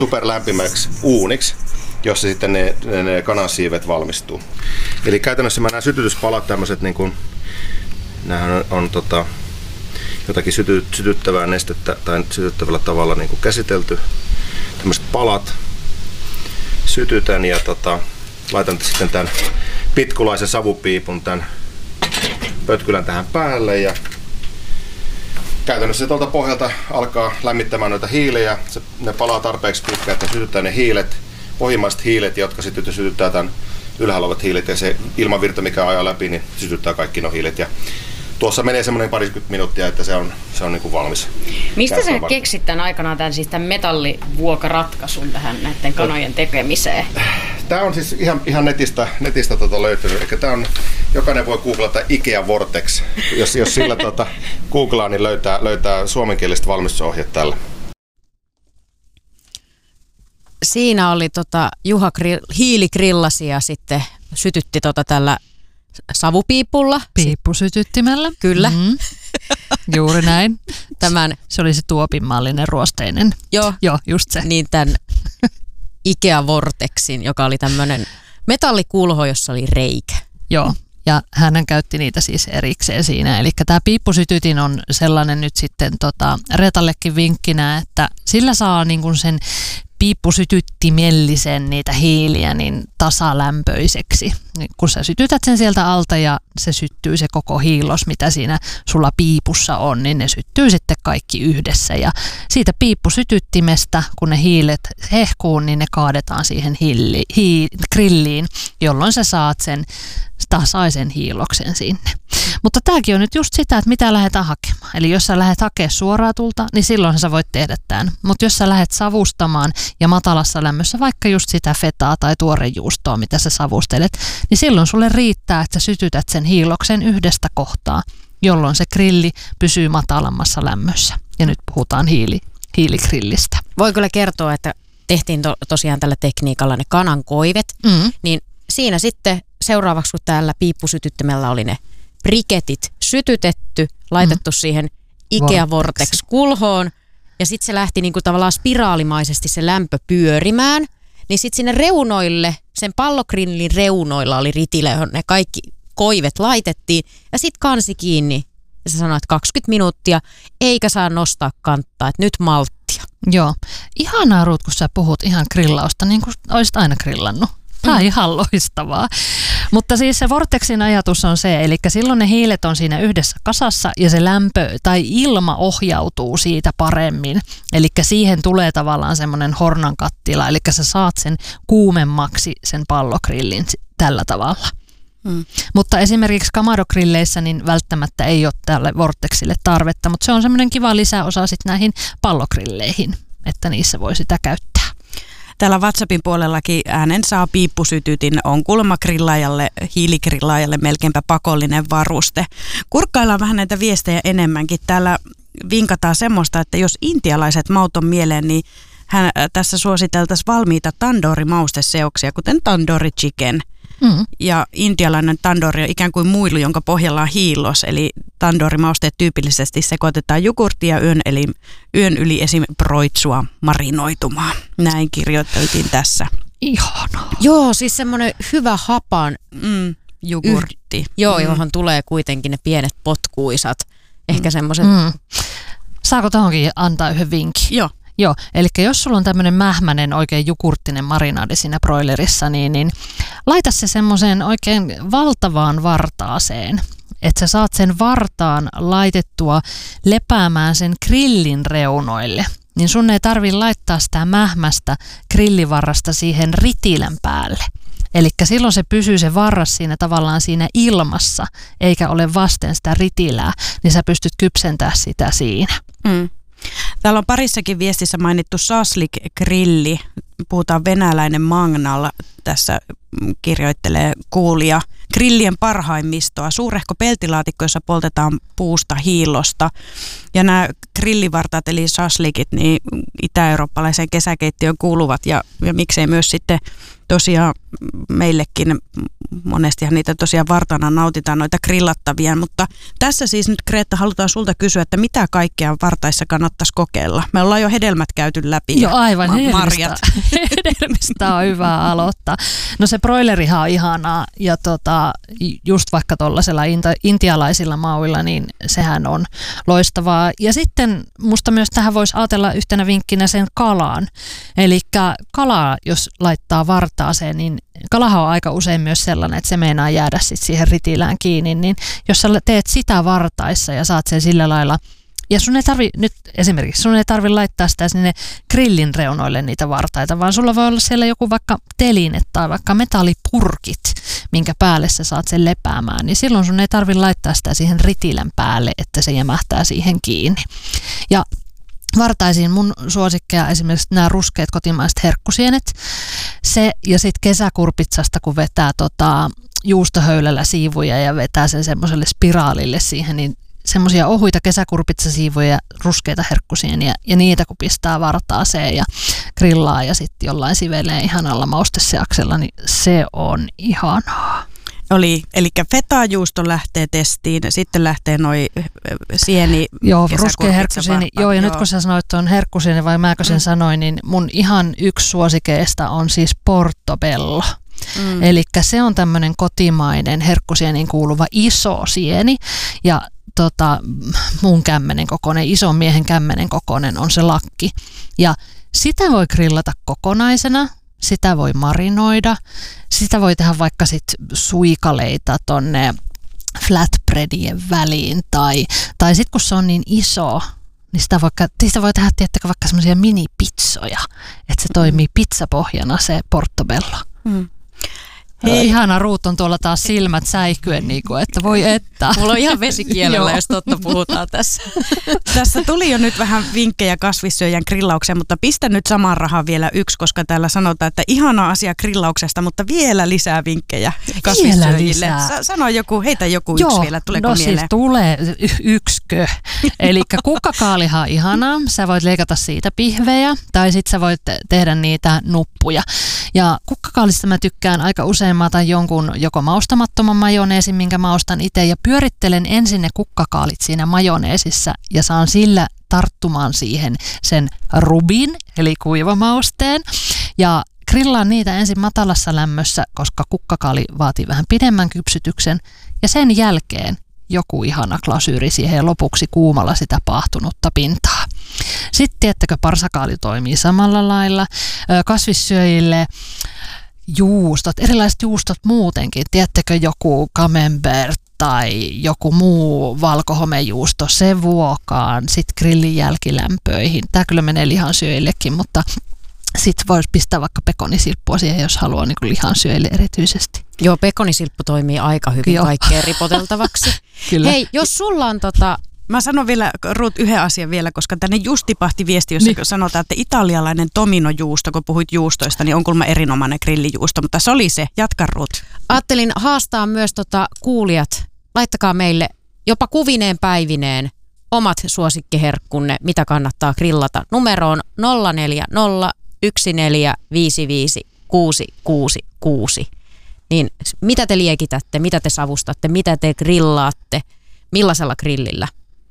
superlämpimäksi uuniksi, jossa sitten ne kanansiivet valmistuu. Eli käytännössä nämä sytytyspalat, tämmöiset niin kuin, nämähän on jotakin sytyttävää nestettä tai sytyttävällä tavalla niin kuin käsitelty. Tämmöiset palat sytytän ja laitan sitten tämän pitkulaisen savupiipun tämän pötkylän tähän päälle ja käytännössä tuolta pohjalta alkaa lämmittämään noita hiilejä. Ne palaa tarpeeksi pitkään, että sytyttää ne hiilet, pohjimmaiset hiilet, jotka sitten sytyttää tämän ylhäällä olevat hiilet ja se ilmavirta, mikä ajaa läpi, niin sytyttää kaikki nuo hiilet. Ja tuossa menee semmoinen 20 minuuttia, että se on niin kuin valmis. Mistä sä keksit tämän aikanaan tämän metallivuokaratkaisun tähän näiden kanojen tekemiseen? Tämä on siis ihan netistä löytynyt. Eli tämä on, jokainen voi googlata IKEA Vortex. Jos sillä googlaa, niin löytää suomenkieliset valmistusohjeet tällä. Siinä oli Juha hiiligrillasi ja sitten sytytti tällä savupiipulla. Piippusytyttimellä. Kyllä. Mm-hmm. Juuri näin. Se oli se tuopinmallinen ruosteinen. Joo, just se. Niin tämän IKEA Vortexin, joka oli tämmöinen metallikulho, jossa oli reikä. Joo, ja hän käytti niitä siis erikseen siinä. Eli tämä piippusytytin on sellainen nyt sitten Reetallekin vinkkinä, että sillä saa niin kuin sen piippusytyttimellisen niitä hiiliä niin tasalämpöiseksi. Kun sä sytytät sen sieltä alta ja se syttyy se koko hiilos, mitä siinä sulla piipussa on, niin ne syttyy sitten kaikki yhdessä. Ja siitä piippusytyttimestä, kun ne hiilet hehkuu, niin ne kaadetaan siihen grilliin, jolloin sä saat sen tasaisen hiiloksen sinne. Mutta tämäkin on nyt just sitä, että mitä lähdetään hakemaan. Eli jos sä lähdet hakemaan suoraa tulta, niin silloin sä voit tehdä tämän. Mutta jos sä lähdet savustamaan ja matalassa lämmössä vaikka just sitä fetaa tai tuorejuustoa, mitä sä savustelet, niin silloin sulle riittää, että sä sytytät sen hiiloksen yhdestä kohtaa, jolloin se grilli pysyy matalammassa lämmössä. Ja nyt puhutaan hiiligrillistä. Voi kyllä kertoa, että tehtiin tosiaan tällä tekniikalla ne kanankoivet, niin siinä sitten seuraavaksi, kun täällä piippusytyttimellä oli ne briketit sytytetty, laitettu siihen IKEA Vortex-kulhoon ja sitten se lähti niinku tavallaan spiraalimaisesti se lämpö pyörimään, niin sitten sinne reunoille, sen pallogrillin reunoilla oli ritile, johon ne kaikki koivet laitettiin ja sitten kansi kiinni ja sä sanoit 20 minuuttia, eikä saa nostaa kanttaa, että nyt malttia. Joo, ihanaa Ruut, kun sä puhut ihan grillausta, niin kuin olisit aina grillannut. Tämä on ihan loistavaa. Mutta siis se Vortexin ajatus on se, eli silloin ne hiilet on siinä yhdessä kasassa ja se lämpö tai ilma ohjautuu siitä paremmin. Eli siihen tulee tavallaan semmoinen hornankattila, eli sä saat sen kuumemmaksi sen pallogrillin tällä tavalla. Mutta esimerkiksi Kamado-grilleissä niin välttämättä ei ole tälle Vortexille tarvetta, mutta se on semmoinen kiva lisäosa sitten näihin pallogrilleihin, että niissä voi sitä käyttää. Täällä WhatsAppin puolellakin äänen saa piippusytytin, on kuulemma hiiligrillaajalle melkeinpä pakollinen varuste. Kurkkaillaan vähän näitä viestejä enemmänkin. Täällä vinkataan semmoista, että jos intialaiset maut on mieleen, niin tässä suositeltaisiin valmiita tandoori-mausteseoksia, kuten tandoori chicken. Ja intialainen tandoori on ikään kuin muilu, jonka pohjalla on hiilos, eli tandoori-mausteet tyypillisesti sekoitetaan jogurttia yön yli esim. Broitsua marinoitumaan. Näin kirjoiteltiin tässä. Ihanaa. Joo, siis semmoinen hyvä hapan jogurtti. Johon tulee kuitenkin ne pienet potkuisat. Ehkä semmoiset. Saako tuohonkin antaa yhden vinkin? Joo, eli jos sulla on tämmöinen mähmäinen oikein jogurttinen marinaadi siinä broilerissa, niin laita se semmoiseen oikein valtavaan vartaaseen, että sä saat sen vartaan laitettua lepäämään sen grillin reunoille. Niin sun ei tarvitse laittaa sitä mähmästä grillivarrasta siihen ritilän päälle. Eli silloin se pysyy se varras siinä tavallaan siinä ilmassa, eikä ole vasten sitä ritilää, niin sä pystyt kypsentämään sitä siinä. Täällä on parissakin viestissä mainittu shashlik-grilli. Puhutaan venäläinen Magnal. Tässä kirjoittelee kuulija. Grillien parhaimmistoa. Suurehko peltilaatikko, jossa poltetaan puusta hiilosta. Ja nämä grillivartaat eli shashlikit niin itä-eurooppalaiseen kesäkeittiöön kuuluvat ja miksei myös sitten tosiaan meillekin monestihan niitä tosiaan vartana nautitaan noita grillattavia, mutta tässä siis nyt Kreetta halutaan sulta kysyä, että mitä kaikkea vartaissa kannattaisi kokeilla. Me ollaan jo hedelmät käyty läpi. Joo, aivan. Marjat. Hedelmistä on hyvä aloittaa. No se broilerihan on ihanaa ja just vaikka tuollaisella intialaisilla mauilla, niin sehän on loistavaa. Ja sitten musta myös tähän voisi ajatella yhtenä vinkkinä sen kalaan. Eli kalaa, jos laittaa vartaaseen, niin kalahan on aika usein myös sellainen, että se meinaa jäädä sit siihen ritilään kiinni, niin jos sä teet sitä vartaissa ja saat sen sillä lailla, ja sun ei tarvi laittaa sitä sinne grillin reunoille niitä vartaita, vaan sulla voi olla siellä joku vaikka teline tai vaikka metallipurkit, minkä päälle sä saat sen lepäämään, niin silloin sun ei tarvi laittaa sitä siihen ritilän päälle, että se jämähtää siihen kiinni. Ja vartaisiin mun suosikkeja esimerkiksi nämä ruskeat kotimaiset herkkusienet. Se ja sitten kesäkurpitsasta, kun vetää juustohöylällä siivuja ja vetää sen semmoiselle spiraalille siihen, niin semmoisia ohuita kesäkurpitsasiivuja, ruskeita herkkusieniä ja niitä kun pistää vartaaseen ja grillaa ja sitten jollain sivelee ihanalla mausteseaksella, niin se on ihanaa. Eli fetajuusto lähtee testiin, sitten lähtee noi sieni. Joo, ruskea herkkusieni. Joo, ja nyt kun sä sanoit tuon herkkusieni, vai mäkö sen sanoin, niin mun ihan yksi suosikeista on siis portobello. Eli se on tämmöinen kotimainen herkkusieniin kuuluva iso sieni, ja mun kämmenen kokoinen, ison miehen kämmenen kokoinen on se lakki. Ja sitä voi grillata kokonaisena. Sitä voi marinoida, sitä voi tehdä vaikka sit suikaleita tonne flatbreadien väliin tai sitten kun se on niin iso, niin sitä voi tehdä tiettäkö vaikka semmoisia minipizzoja, että se toimii pizzapohjana se portobello. Hei. Ihana Ruut on tuolla taas silmät säihkyen, niin kuin, että voi että. Mulla on ihan vesikielellä, jos totta puhutaan tässä. Tässä tuli jo nyt vähän vinkkejä kasvissyöjän grillaukseen, mutta pistä nyt saman rahan vielä yksi, koska täällä sanotaan, että ihana asia grillauksesta, mutta vielä lisää vinkkejä kasvissyöjille. Sano heitä joku yksi vielä, tuleeko mieleen? Siis tulee yksikö. Eli kukkakaalihan on ihanaa, sä voit leikata siitä pihvejä tai sit sä voit tehdä niitä nuppuja. Ja kukkakaalista mä tykkään aika usein, mä otan jonkun joko maustamattoman majoneesin, minkä maustan itse, ja pyörittelen ensin ne kukkakaalit siinä majoneesissa ja saan sillä tarttumaan siihen sen rubin, eli kuivamausteen, ja grillaan niitä ensin matalassa lämmössä, koska kukkakaali vaatii vähän pidemmän kypsytyksen, ja sen jälkeen joku ihana glasyyri siihen ja lopuksi kuumalla sitä paahtunutta pintaa. Sitten tiettäkö, parsakaali toimii samalla lailla. Kasvissyöjille juustot, erilaiset juustot muutenkin. Tiedättekö, joku camembert tai joku muu valkohomejuusto, se vuokaan, sitten grillin jälkilämpöihin. Tämä kyllä menee lihansyöjillekin, mutta sitten voisi pistää vaikka pekonisilppua siihen, jos haluaa niin kuin lihansyöjille erityisesti. Joo, pekonisilppu toimii aika hyvin kaikkeen ripoteltavaksi. Kyllä. Hei, jos sulla on Mä sanon vielä, Ruut, yhden asian vielä, koska tänne just tipahti viesti, jossa sanotaan, että italialainen tominojuusto, kun puhuit juustoista, niin on kuulemma erinomainen grillijuusto, mutta se oli se. Jatka, Ruut. Ajattelin haastaa myös kuulijat. Laittakaa meille jopa kuvineen päivineen omat suosikkiherkkunne, mitä kannattaa grillata. Numero on 040 1455 666. Niin mitä te liekitätte, mitä te savustatte, mitä te grillaatte, millaisella grillillä?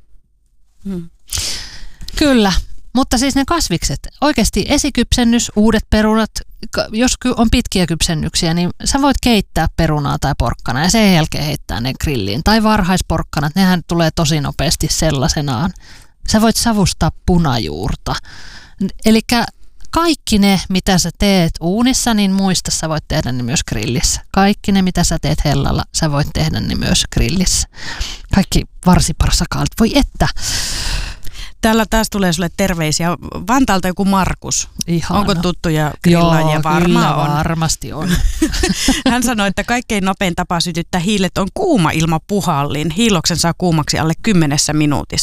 Kyllä, mutta siis ne kasvikset, oikeasti esikypsennys, uudet perunat, jos on pitkiä kypsennyksiä, niin sä voit keittää perunaa tai porkkana ja sen jälkeen heittää ne grilliin. Tai varhaisporkkanat, nehän tulee tosi nopeasti sellaisenaan. Sä voit savustaa punajuurta. Elikkä kaikki ne, mitä sä teet uunissa, niin muista sä voit tehdä ne myös grillissä. Kaikki ne, mitä sä teet hellalla, sä voit tehdä ne myös grillissä. Kaikki varsiparsakaalit, voi että. Täällä taas tulee sulle terveisiä. Vantaalta joku Markus. Ihana. Onko tuttuja grillaajia? Joo, varmaan kyllä, on. varmasti on. Hän sanoi, että kaikkein nopein tapa sytyttää hiilet on kuuma ilma puhallin. Hiiloksen saa kuumaksi alle 10 minuutissa.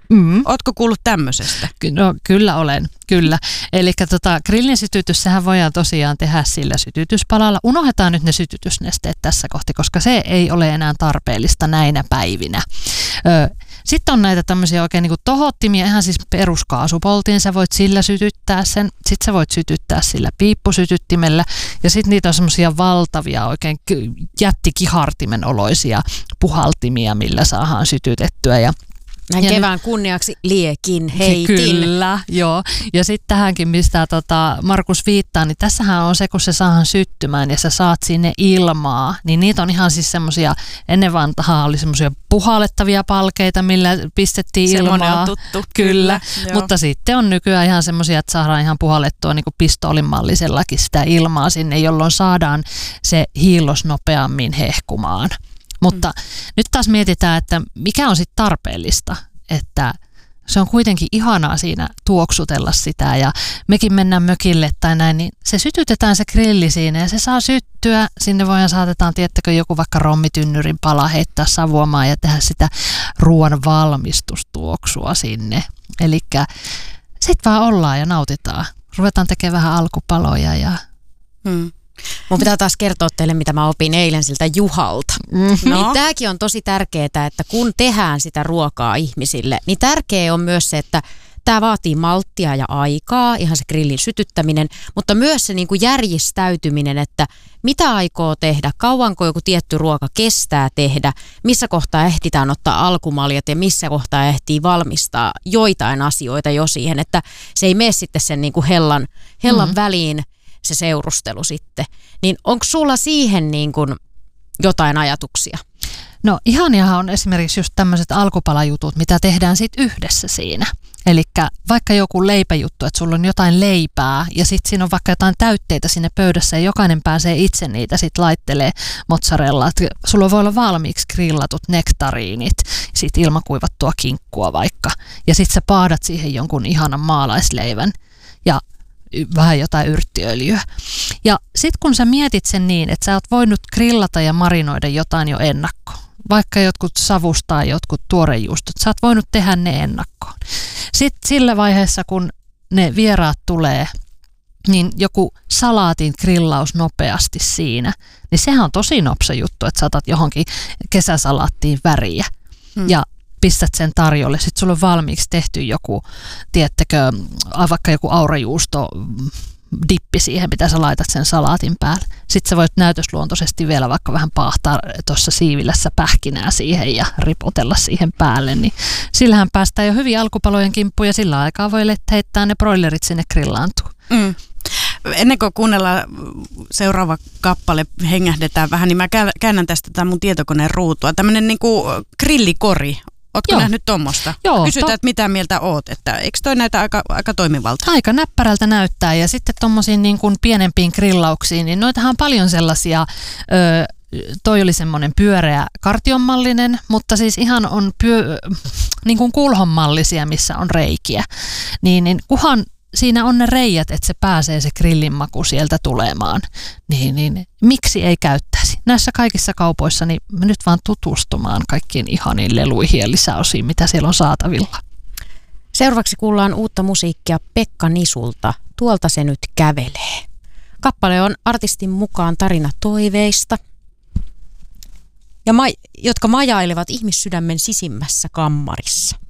Ootko kuullut tämmöisestä? No kyllä olen, kyllä. Eli grillin sytytys, sehän voidaan tosiaan tehdä sillä sytytyspalalla. Unohdetaan nyt ne sytytysnesteet tässä kohti, koska se ei ole enää tarpeellista näinä päivinä. Sitten on näitä tämmöisiä oikein niin kuin tohottimia, ihan siis peruskaasupoltiin, sä voit sillä sytyttää sen, sitten sä voit sytyttää sillä piippusytyttimellä, ja sitten niitä on semmoisia valtavia oikein jättikihartimen oloisia puhaltimia, millä saadaan sytytettyä, ja näin kevään kunniaksi liekin heitin. Kyllä, joo. Ja sitten tähänkin, mistä Markus viittaa, niin tässähän on se, kun se saadaan syttymään ja sä saat sinne ilmaa, niin niitä on ihan siis semmoisia, ennen vanhaa oli semmoisia puhallettavia palkeita, millä pistettiin ilmaa. Semmoinen on tuttu. Kyllä, mutta sitten on nykyään ihan semmoisia, että saadaan ihan puhallettua niin kuin pistoolinmallisellakin sitä ilmaa sinne, jolloin saadaan se hiillos nopeammin hehkumaan. Mutta nyt taas mietitään, että mikä on sitten tarpeellista, että se on kuitenkin ihanaa siinä tuoksutella sitä ja mekin mennään mökille tai näin, niin se sytytetään se grilli siinä ja se saa syttyä. Sinne saatetaan, tiettäkö, joku vaikka rommitynnyrin pala heittää savuamaan ja tehdä sitä ruoan valmistustuoksua sinne. Elikkä sitten vaan ollaan ja nautitaan. Ruvetaan tekemään vähän alkupaloja ja... Mun pitää taas kertoa teille, mitä mä opin eilen siltä Juhalta. No. Niin tääkin on tosi tärkeää, että kun tehdään sitä ruokaa ihmisille, niin tärkeää on myös se, että tämä vaatii malttia ja aikaa, ihan se grillin sytyttäminen, mutta myös se niin kuin järjestäytyminen, että mitä aikoo tehdä, kauanko joku tietty ruoka kestää tehdä, missä kohtaa ehditään ottaa alkumaljat ja missä kohtaa ehtii valmistaa joitain asioita jo siihen, että se ei mene sitten sen niin kuin hellan väliin se seurustelu sitten. Niin onko sulla siihen niin kuin jotain ajatuksia? No ihaniahan on esimerkiksi just tämmöiset alkupalajutut, mitä tehdään sitten yhdessä siinä. Eli vaikka joku leipäjuttu, että sulla on jotain leipää ja sitten siinä on vaikka jotain täytteitä sinne pöydässä ja jokainen pääsee itse niitä sitten laittelee mozzarellaa. Sulla voi olla valmiiksi grillatut nektariinit, sitten ilmakuivattua kinkkua vaikka. Ja sitten sä paadat siihen jonkun ihanan maalaisleivän ja vähän jotain yrttiöljyä. Ja sitten kun sä mietit sen niin, että sä oot voinut grillata ja marinoida jotain jo ennakkoon, vaikka jotkut savustaa, jotkut tuorejuustot, sä oot voinut tehdä ne ennakkoon. Sitten sillä vaiheessa, kun ne vieraat tulee, niin joku salaatin grillaus nopeasti siinä, niin sehän on tosi nopsa juttu, että saatat johonkin kesäsalaattiin väriä ja pistät sen tarjolle. Sitten sulla on valmiiksi tehty joku, tiettäkö, vaikka joku aurajuusto dippi siihen, mitä sä laitat sen salaatin päälle. Sitten sä voit näytösluontoisesti vielä vaikka vähän paahtaa tuossa siivilässä pähkinää siihen ja ripotella siihen päälle. Niin sillähän päästään jo hyvin alkupalojen kimppuun ja sillä aikaa voi heittää ne broilerit sinne grillaantuun. Ennen kuin kuunnellaan seuraava kappale, hengähdetään vähän, niin mä käännän tästä mun tietokoneen ruutua. Tämmöinen niinku grillikori. Ootko nähnyt tuommoista? Kysytään, että mitä mieltä oot, että eikö toi näytä aika toimivalta? Aika näppärältä näyttää ja sitten tuommoisiin niin kuin pienempiin grillauksiin, niin noitahan on paljon sellaisia, toi oli semmoinen pyöreä kartionmallinen, mutta siis ihan on niin kuin kulhonmallisia, missä on reikiä, niin kuhan siinä on ne reijät, että se pääsee se grillin maku sieltä tulemaan, niin miksi ei käyttäisi? Näissä kaikissa kaupoissa niin me nyt vaan tutustumaan kaikkiin ihaniin leluihin ja lisäosiin, mitä siellä on saatavilla. Seuraavaksi kuullaan uutta musiikkia Pekka Nisulta. Tuolta se nyt kävelee. Kappale on artistin mukaan tarina toiveista, jotka majailevat ihmissydämen sisimmässä kammarissa.